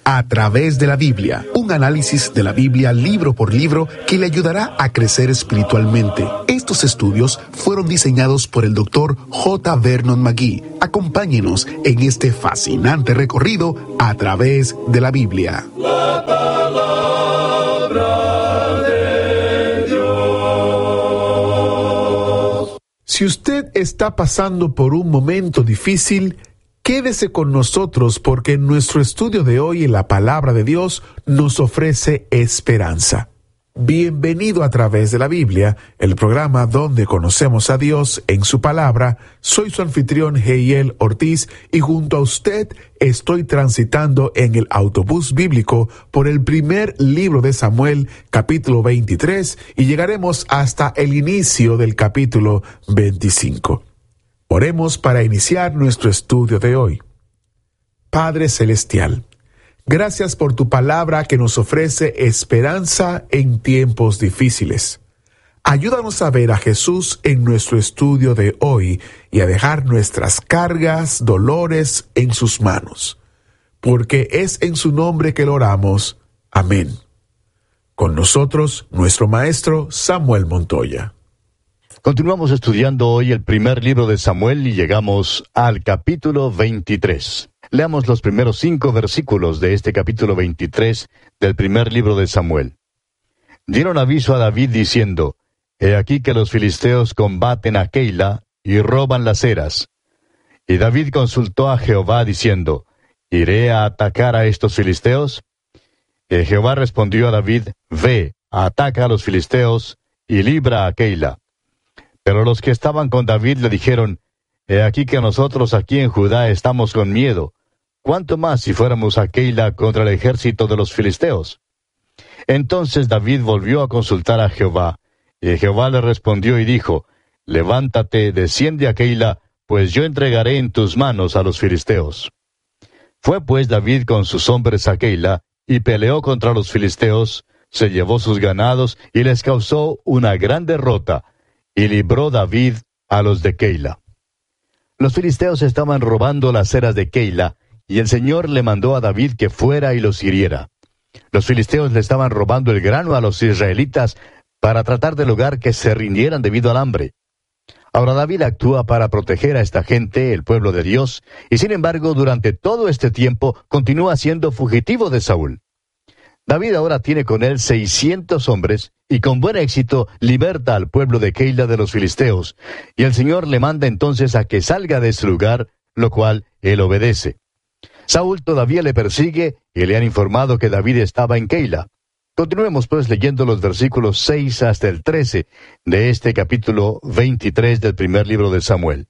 A través de la Biblia, un análisis de la Biblia libro por libro que le ayudará a crecer espiritualmente. Estos estudios fueron diseñados por el Dr. J. Vernon McGee. Acompáñenos en este fascinante recorrido a través de la Biblia. La palabra de Dios. Si usted está pasando por un momento difícil, quédese con nosotros porque en nuestro estudio de hoy en la Palabra de Dios nos ofrece esperanza. Bienvenido a través de la Biblia, el programa donde conocemos a Dios en su palabra. Soy su anfitrión Heiel Ortiz y junto a usted estoy transitando en el autobús bíblico por el primer libro de Samuel, capítulo 23, y llegaremos hasta el inicio del capítulo 25. Oremos para iniciar nuestro estudio de hoy. Padre Celestial, gracias por tu palabra que nos ofrece esperanza en tiempos difíciles. Ayúdanos a ver a Jesús en nuestro estudio de hoy y a dejar nuestras cargas, dolores en sus manos, porque es en su nombre que lo oramos. Amén. Con nosotros, nuestro maestro Samuel Montoya. Continuamos estudiando hoy el primer libro de Samuel y llegamos al capítulo 23. Leamos los primeros 5 versículos de este capítulo 23 del primer libro de Samuel. Dieron aviso a David diciendo: He aquí que los filisteos combaten a Keila y roban las eras. Y David consultó a Jehová diciendo: ¿Iré a atacar a estos filisteos? Y Jehová respondió a David: Ve, ataca a los filisteos y libra a Keila. Pero los que estaban con David le dijeron: He aquí que nosotros aquí en Judá estamos con miedo. ¿Cuánto más si fuéramos a Keila contra el ejército de los filisteos? Entonces David volvió a consultar a Jehová, y Jehová le respondió y dijo: Levántate, desciende a Keila, pues yo entregaré en tus manos a los filisteos. Fue pues David con sus hombres a Keila, y peleó contra los filisteos, se llevó sus ganados, y les causó una gran derrota, y libró David a los de Keila. Los filisteos estaban robando las eras de Keila, y el Señor le mandó a David que fuera y los hiriera. Los filisteos le estaban robando el grano a los israelitas para tratar de lograr que se rindieran debido al hambre. Ahora David actúa para proteger a esta gente, el pueblo de Dios, y sin embargo durante todo este tiempo continúa siendo fugitivo de Saúl. David ahora tiene con él 600 hombres, y con buen éxito liberta al pueblo de Keila de los filisteos, y el Señor le manda entonces a que salga de ese lugar, lo cual él obedece. Saúl todavía le persigue, y le han informado que David estaba en Keila. Continuemos pues leyendo los versículos 6 hasta el 13 de este capítulo 23 del primer libro de Samuel.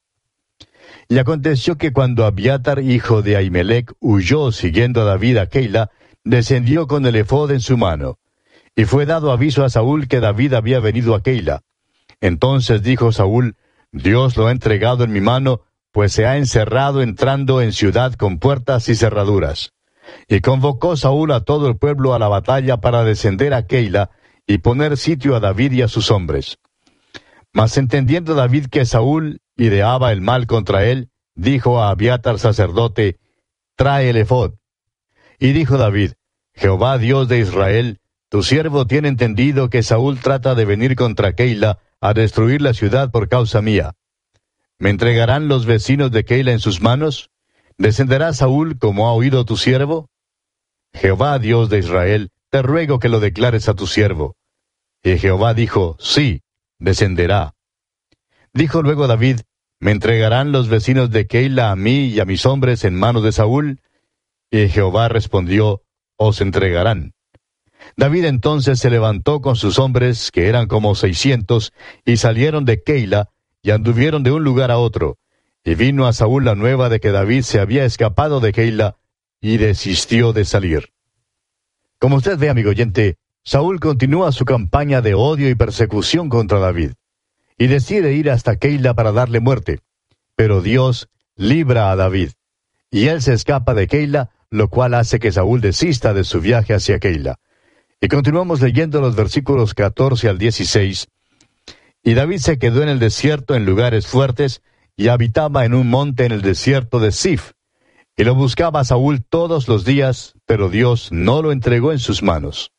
Y aconteció que cuando Abiatar, hijo de Ahimelech, huyó siguiendo a David a Keila, descendió con el efod en su mano. Y fue dado aviso a Saúl que David había venido a Keila. Entonces dijo Saúl: Dios lo ha entregado en mi mano, pues se ha encerrado entrando en ciudad con puertas y cerraduras. Y convocó Saúl a todo el pueblo a la batalla para descender a Keila y poner sitio a David y a sus hombres. Mas entendiendo David que Saúl ideaba el mal contra él, dijo a Abiatar sacerdote: Trae el efod. Y dijo David: Jehová Dios de Israel, tu siervo tiene entendido que Saúl trata de venir contra Keila a destruir la ciudad por causa mía. ¿Me entregarán los vecinos de Keila en sus manos? ¿Descenderá Saúl como ha oído tu siervo? Jehová Dios de Israel, te ruego que lo declares a tu siervo. Y Jehová dijo: Sí, descenderá. Dijo luego David: ¿Me entregarán los vecinos de Keila a mí y a mis hombres en manos de Saúl? Y Jehová respondió: Os entregarán. David entonces se levantó con sus hombres, que eran como 600, y salieron de Keila, y anduvieron de un lugar a otro. Y vino a Saúl la nueva de que David se había escapado de Keila, y desistió de salir. Como usted ve, amigo oyente, Saúl continúa su campaña de odio y persecución contra David, y decide ir hasta Keila para darle muerte. Pero Dios libra a David, y él se escapa de Keila, lo cual hace que Saúl desista de su viaje hacia Keila. Y continuamos leyendo los versículos 14 al 16. Y David se quedó en el desierto en lugares fuertes, y habitaba en un monte en el desierto de Sif. Y lo buscaba Saúl todos los días, pero Dios no lo entregó en sus manos.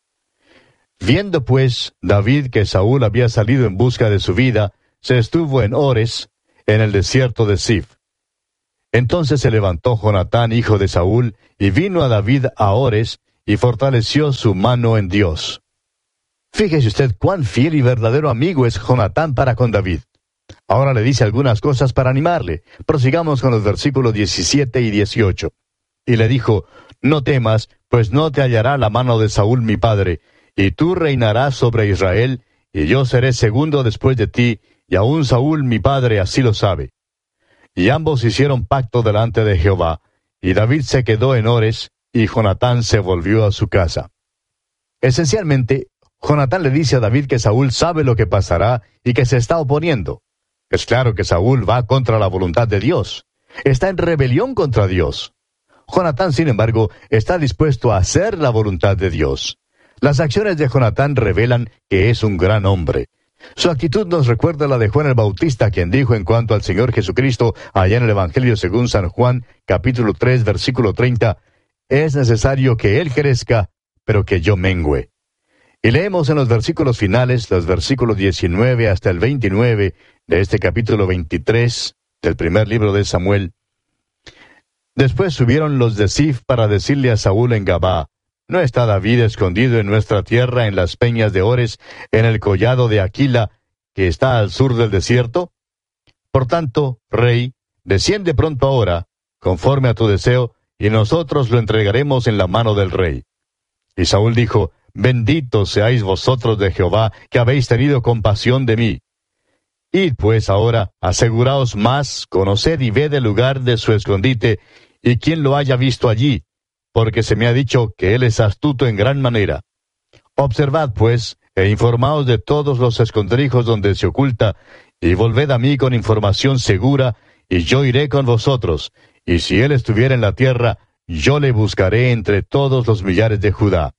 Viendo pues David que Saúl había salido en busca de su vida, se estuvo en Ores, en el desierto de Zif. Entonces se levantó Jonatán, hijo de Saúl, y vino a David a Ores, y fortaleció su mano en Dios. Fíjese usted cuán fiel y verdadero amigo es Jonatán para con David. Ahora le dice algunas cosas para animarle. Prosigamos con los versículos 17 y 18. Y le dijo, no temas, pues no te hallará la mano de Saúl mi padre, y tú reinarás sobre Israel, y yo seré segundo después de ti, y aún Saúl mi padre así lo sabe. Y ambos hicieron pacto delante de Jehová, y David se quedó en Ores, y Jonatán se volvió a su casa. Esencialmente, Jonatán le dice a David que Saúl sabe lo que pasará y que se está oponiendo. Es claro que Saúl va contra la voluntad de Dios. Está en rebelión contra Dios. Jonatán, sin embargo, está dispuesto a hacer la voluntad de Dios. Las acciones de Jonatán revelan que es un gran hombre. Su actitud nos recuerda la de Juan el Bautista, quien dijo en cuanto al Señor Jesucristo, allá en el Evangelio según San Juan, capítulo 3, versículo 30, es necesario que Él crezca, pero que yo mengüe. Y leemos en los versículos finales, los versículos 19 hasta el 29 de este capítulo 23 del primer libro de Samuel. Después subieron los de Zif para decirle a Saúl en Gabá, ¿no está David escondido en nuestra tierra en las peñas de Ores, en el collado de Aquila, que está al sur del desierto? Por tanto, rey, desciende pronto ahora, conforme a tu deseo, y nosotros lo entregaremos en la mano del rey. Y Saúl dijo, benditos seáis vosotros de Jehová, que habéis tenido compasión de mí. Id pues ahora, aseguraos más, conoced y ved el lugar de su escondite, y quien lo haya visto allí, porque se me ha dicho que él es astuto en gran manera. Observad pues, e informaos de todos los escondrijos donde se oculta, y volved a mí con información segura, y yo iré con vosotros, y si él estuviera en la tierra, yo le buscaré entre todos los millares de Judá.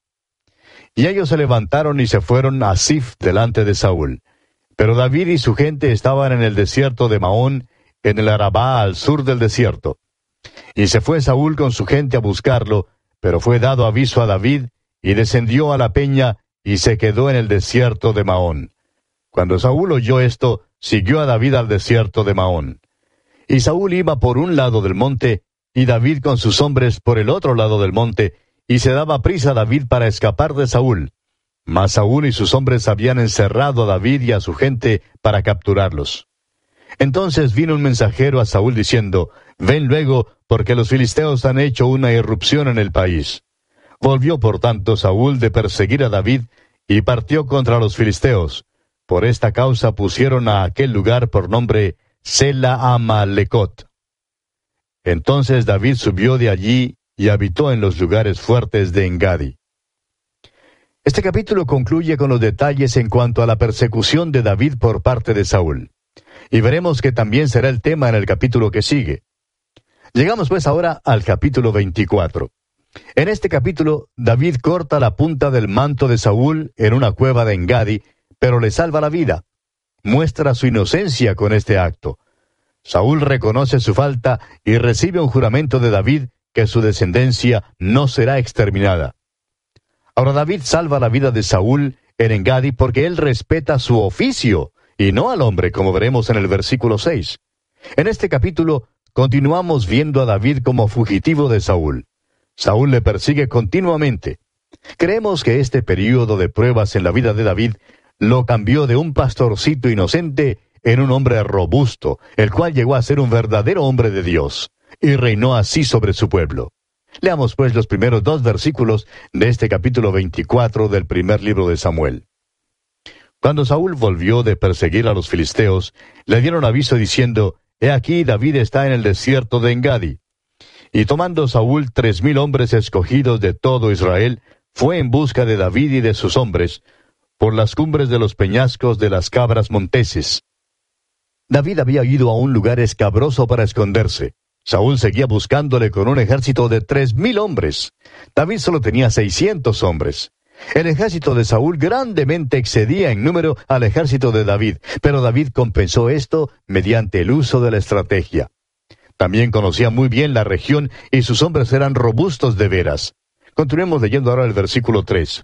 Y ellos se levantaron y se fueron a Zif delante de Saúl. Pero David y su gente estaban en el desierto de Maón, en el Arabá al sur del desierto. Y se fue Saúl con su gente a buscarlo, pero fue dado aviso a David, y descendió a la peña, y se quedó en el desierto de Maón. Cuando Saúl oyó esto, siguió a David al desierto de Maón. Y Saúl iba por un lado del monte, y David con sus hombres por el otro lado del monte, y se daba prisa a David para escapar de Saúl. Mas Saúl y sus hombres habían encerrado a David y a su gente para capturarlos. Entonces vino un mensajero a Saúl diciendo, ven luego, porque los filisteos han hecho una irrupción en el país. Volvió por tanto Saúl de perseguir a David, y partió contra los filisteos. Por esta causa pusieron a aquel lugar por nombre Sela Amalecot. Entonces David subió de allí, y habitó en los lugares fuertes de Engadi. Este capítulo concluye con los detalles en cuanto a la persecución de David por parte de Saúl. Y veremos que también será el tema en el capítulo que sigue. Llegamos pues ahora al capítulo 24. En este capítulo, David corta la punta del manto de Saúl en una cueva de Engadi, pero le salva la vida. Muestra su inocencia con este acto. Saúl reconoce su falta y recibe un juramento de David que su descendencia no será exterminada. Ahora David salva la vida de Saúl en Engadi porque él respeta su oficio, y no al hombre, como veremos en el versículo 6. En este capítulo, continuamos viendo a David como fugitivo de Saúl. Saúl le persigue continuamente. Creemos que este período de pruebas en la vida de David lo cambió de un pastorcito inocente en un hombre robusto, el cual llegó a ser un verdadero hombre de Dios, y reinó así sobre su pueblo. Leamos pues los primeros 2 versículos de este capítulo 24 del primer libro de Samuel. Cuando Saúl volvió de perseguir a los filisteos, le dieron aviso diciendo, he aquí David está en el desierto de Engadi. Y tomando Saúl 3,000 hombres escogidos de todo Israel, fue en busca de David y de sus hombres, por las cumbres de los peñascos de las cabras monteses. David había ido a un lugar escabroso para esconderse. Saúl seguía buscándole con un ejército de 3,000 hombres. David solo tenía 600 hombres. El ejército de Saúl grandemente excedía en número al ejército de David, pero David compensó esto mediante el uso de la estrategia. También conocía muy bien la región y sus hombres eran robustos de veras. Continuemos leyendo ahora el versículo 3.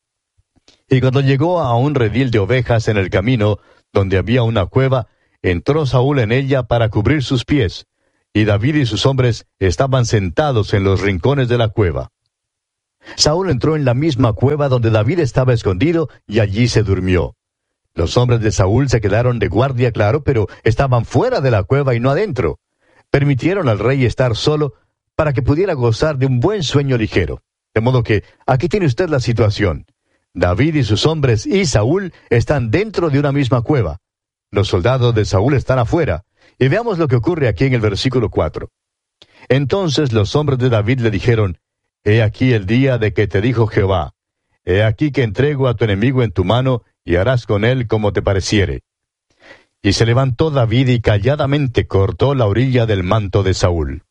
Y cuando llegó a un redil de ovejas en el camino, donde había una cueva, entró Saúl en ella para cubrir sus pies, y David y sus hombres estaban sentados en los rincones de la cueva. Saúl entró en la misma cueva donde David estaba escondido, y allí se durmió. Los hombres de Saúl se quedaron de guardia, claro, pero estaban fuera de la cueva y no adentro. Permitieron al rey estar solo para que pudiera gozar de un buen sueño ligero. De modo que aquí tiene usted la situación. David y sus hombres y Saúl están dentro de una misma cueva. Los soldados de Saúl están afuera. Y veamos lo que ocurre aquí en el versículo 4. Entonces los hombres de David le dijeron, He aquí el día de que te dijo Jehová, He aquí que entrego a tu enemigo en tu mano, y harás con él como te pareciere. Y se levantó David y calladamente cortó la orilla del manto de Saúl.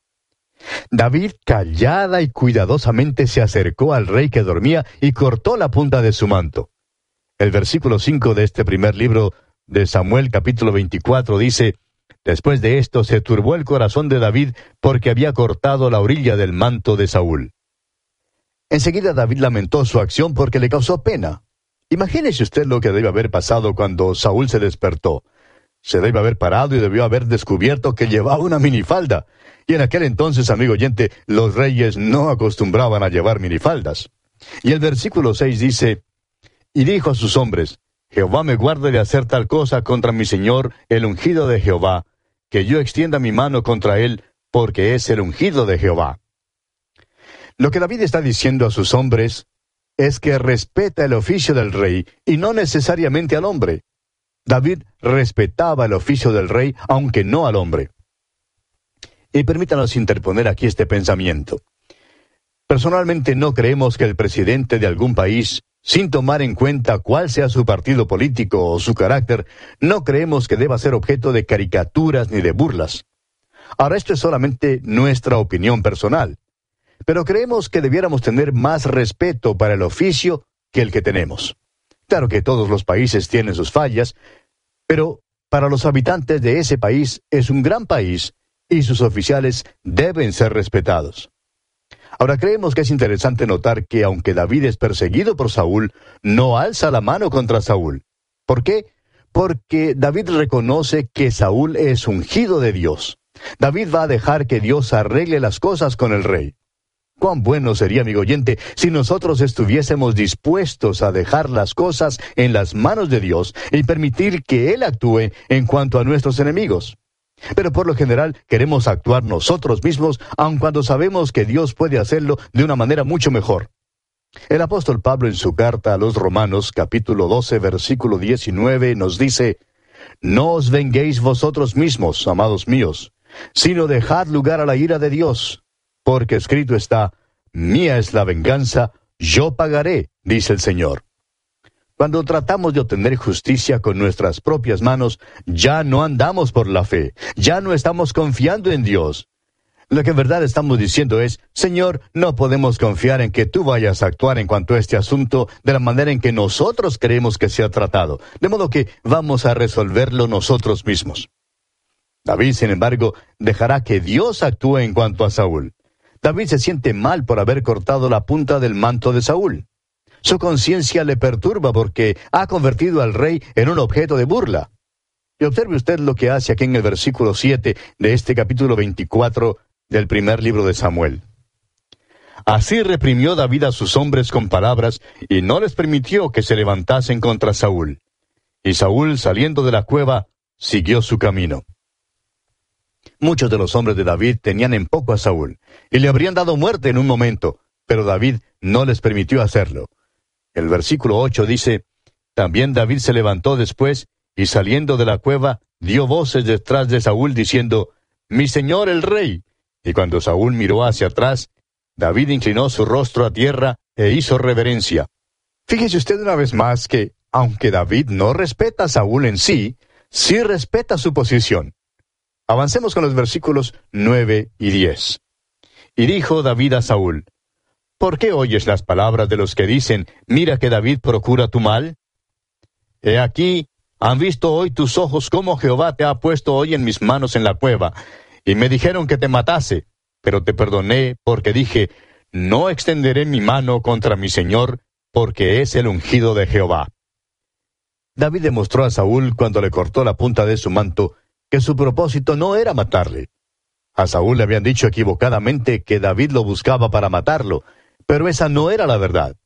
David callada y cuidadosamente se acercó al rey que dormía y cortó la punta de su manto. El versículo 5 de este primer libro de Samuel, capítulo 24, dice, Después de esto se turbó el corazón de David porque había cortado la orilla del manto de Saúl. Enseguida David lamentó su acción porque le causó pena. Imagínese usted lo que debe haber pasado cuando Saúl se despertó. Se debe haber parado y debió haber descubierto que llevaba una minifalda. Y en aquel entonces, amigo oyente, los reyes no acostumbraban a llevar minifaldas. Y el versículo 6 dice, Y dijo a sus hombres, Jehová me guarde de hacer tal cosa contra mi señor, el ungido de Jehová, que yo extienda mi mano contra él, porque es el ungido de Jehová. Lo que David está diciendo a sus hombres es que respeta el oficio del rey y no necesariamente al hombre. David respetaba el oficio del rey, aunque no al hombre. Y permítanos interponer aquí este pensamiento. Personalmente no creemos que el presidente de algún país, sin tomar en cuenta cuál sea su partido político o su carácter, no creemos que deba ser objeto de caricaturas ni de burlas. Ahora, esto es solamente nuestra opinión personal. Pero creemos que debiéramos tener más respeto para el oficio que el que tenemos. Claro que todos los países tienen sus fallas, pero para los habitantes de ese país es un gran país y sus oficiales deben ser respetados. Ahora creemos que es interesante notar que aunque David es perseguido por Saúl, no alza la mano contra Saúl. ¿Por qué? Porque David reconoce que Saúl es ungido de Dios. David va a dejar que Dios arregle las cosas con el rey. Cuán bueno sería, amigo oyente, si nosotros estuviésemos dispuestos a dejar las cosas en las manos de Dios y permitir que Él actúe en cuanto a nuestros enemigos. Pero por lo general queremos actuar nosotros mismos, aun cuando sabemos que Dios puede hacerlo de una manera mucho mejor. El apóstol Pablo en su carta a los Romanos, capítulo 12, versículo 19, nos dice, No os venguéis vosotros mismos, amados míos, sino dejad lugar a la ira de Dios. Porque escrito está, Mía es la venganza, yo pagaré, dice el Señor. Cuando tratamos de obtener justicia con nuestras propias manos, ya no andamos por la fe, ya no estamos confiando en Dios. Lo que en verdad estamos diciendo es, Señor, no podemos confiar en que tú vayas a actuar en cuanto a este asunto de la manera en que nosotros creemos que sea tratado, de modo que vamos a resolverlo nosotros mismos. David, sin embargo, dejará que Dios actúe en cuanto a Saúl. David se siente mal por haber cortado la punta del manto de Saúl. Su conciencia le perturba porque ha convertido al rey en un objeto de burla. Y observe usted lo que hace aquí en el versículo 7 de este capítulo 24 del primer libro de Samuel. Así reprimió David a sus hombres con palabras y no les permitió que se levantasen contra Saúl. Y Saúl, saliendo de la cueva, siguió su camino. Muchos de los hombres de David tenían en poco a Saúl, y le habrían dado muerte en un momento, pero David no les permitió hacerlo. El versículo 8 dice, También David se levantó después, y saliendo de la cueva, dio voces detrás de Saúl, diciendo, Mi señor el rey. Y cuando Saúl miró hacia atrás, David inclinó su rostro a tierra e hizo reverencia. Fíjese usted una vez más que, aunque David no respeta a Saúl en sí, sí respeta su posición. Avancemos con los versículos 9 y 10. Y dijo David a Saúl, ¿Por qué oyes las palabras de los que dicen, mira que David procura tu mal? He aquí, han visto hoy tus ojos cómo Jehová te ha puesto hoy en mis manos en la cueva, y me dijeron que te matase, pero te perdoné porque dije, no extenderé mi mano contra mi señor, porque es el ungido de Jehová. David demostró a Saúl cuando le cortó la punta de su manto que su propósito no era matarle. A Saúl le habían dicho equivocadamente que David lo buscaba para matarlo, pero esa no era la verdad.